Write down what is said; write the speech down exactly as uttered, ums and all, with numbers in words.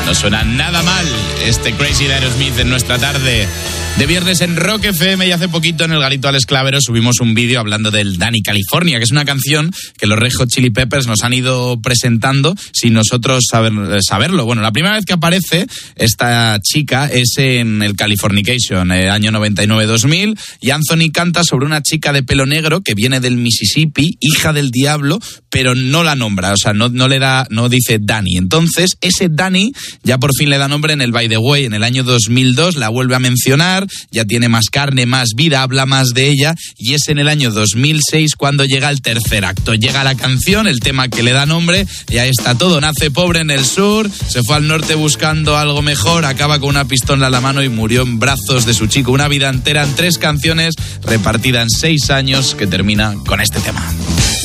No suena nada mal este Crazy de Aerosmith en nuestra tarde de viernes en Rock F M. Y hace poquito en el Garito Alex Clavero subimos un vídeo hablando del Danny California, que es una canción que los Red Hot Chili Peppers nos han ido presentando sin nosotros saber, saberlo. Bueno, la primera vez que aparece esta chica es en el Californication, eh, año noventa y nueve dos mil, y Anthony canta sobre una chica de pelo negro que viene del Mississippi, hija del diablo, pero no la nombra, o sea, no, no le da, no dice Danny. Entonces, ese Danny ya por fin le da nombre en el By the Way, en el año dos mil dos, la vuelve a mencionar, ya tiene más carne, más vida, habla más de ella, y es en el año dos mil seis cuando llega el tercer acto. Llega la canción, el tema que le da nombre, y ahí está todo. Nace pobre en el sur, se fue al norte buscando algo mejor, acaba con una pistola en la mano y murió en brazos de su chico. Una vida entera en tres canciones, repartida en seis años, que termina con este tema.